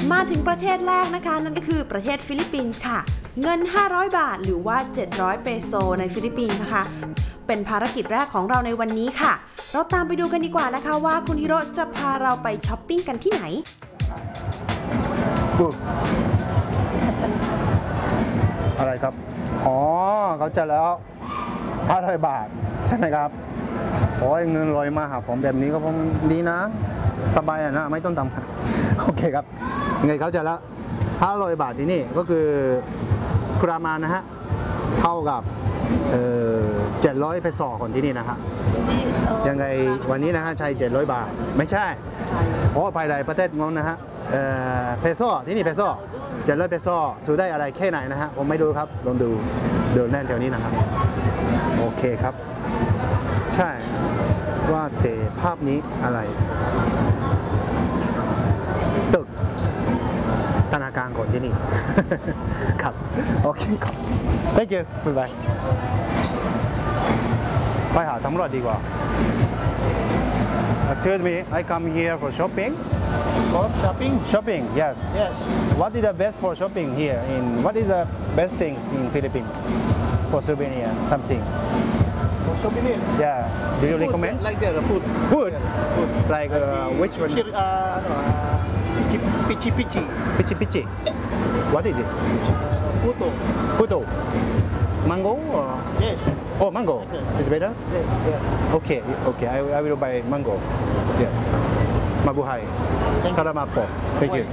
มาถึงประเทศแรกนะคะนั่นก็คือประเทศฟิลิปปินส์ค่ะเงิน500 บาทหรือว่า700เปโซในฟิลิปปินส์นะคะเป็นภารกิจแรกของเราในวันนี้ค่ะเราตามไปดูกันดีกว่านะคะว่าคุณฮิโร่จะพาเราไปช้อปปิ้งกันที่ไหนอะไรครับอ๋อเขาจะแล้ว500 บาทใช่ไหมครับโอ้ยเงินลอยมาหาผมแบบนี้ก็คงดีนะสบายนะไม่ต้องทำโอเคครับไงเขาจะละ500 บาทที่นี่ก็คือประมาณนะฮะเท่ากับ700เปโซคนที่นี่นะฮะยังไงวันนี้นะฮะใช้700 บาทไม่ใช่เพราะภายในประเทศงงนะฮะเปโซที่นี่เปโซ700 เปโซซื้อได้อะไรแค่ไหนนะฮะผมไม่ดูครับลองดูเดินเล่นแถวนี้นะครับโอเคครับใช่ว่าแต่ภาพนี้อะไรตึกธนาคารคนที่นี่ ครับโอเคครับ thank you บ๊ายบายไปหาตำรวจดีกว่า Excuse me I come here for shopping For shopping? shopping yes Yes. what is the best for shopping here in what is the best things in Philippines for souvenir something For souvenir? yeah do you Food, recommend like that, food. food like which one Pichi pichi. pichi pichi what is this Puto. puto mango or Yes. oh mango is better Yeah. okay okay I will buy mango yes mabuhay salamat po thank you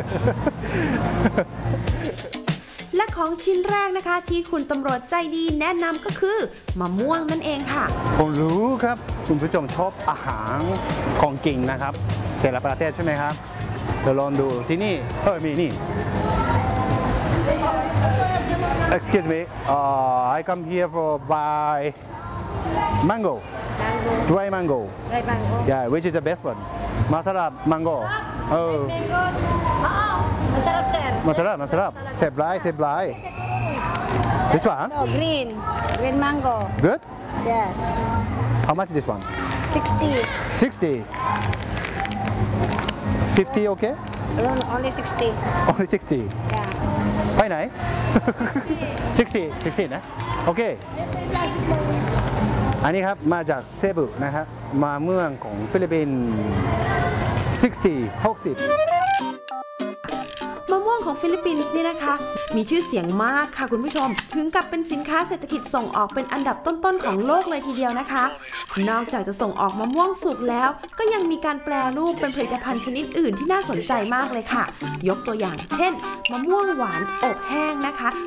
และของชิ้นแรกนะคะที่คุณตำรวจใจดีแนะนำก็คือมะม่วงนั่นเองค่ะผมรู้ครับคุณผู้ชมชอบอาหารของกินนะครับแต่ละประเทศใช่ไหมครับเดี๋ยวลองดูที่นี่มีนี่ Excuse me I come here for buy mango dry mango Dry mango. yeah which is the best one masarap mango Mango. Masarap, sir. masarap เซฟไลท์ this one No, green. Green mango. good Yes. how much this one 60. 60 50 okay Only 60. only 60 Yeah. ไปไหน 60 นะโอเคอันนี้ครับมาจากเซบุนะฮะมาเมืองของฟิลิปปินส์60 มะม่วงของฟิลิปปินส์นี่นะคะมีชื่อเสียงมากค่ะคุณผู้ชมถึงกับเป็นสินค้าเศรษฐกิจส่งออกเป็นอันดับต้นๆของโลกเลยทีเดียวนะคะนอกจากจะส่งออกมะม่วงสุกแล้วก็ยังมีการแปรรูปเป็นผลิตภัณฑ์ชนิดอื่นที่น่าสนใจมากเลยค่ะยกตัวอย่างเช่นมะม่วงหวานอบแห้งนะคะ